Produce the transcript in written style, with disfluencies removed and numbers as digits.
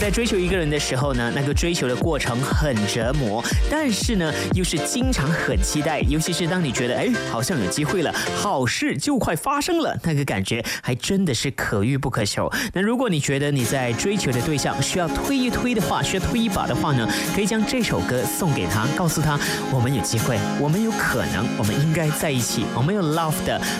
在追求一个人的时候呢，那个追求的过程很折磨，但是呢，又是经常很期待，尤其是当你觉得好像有机会了，好事就快发生了，那个感觉还真的是可遇不可求。那如果你觉得你在追求的对象需要推一推的话，需要推一把的话呢，可以将这首歌送给他，告诉他我们有机会，我们有可能，我们应该在一起，我们有 love 的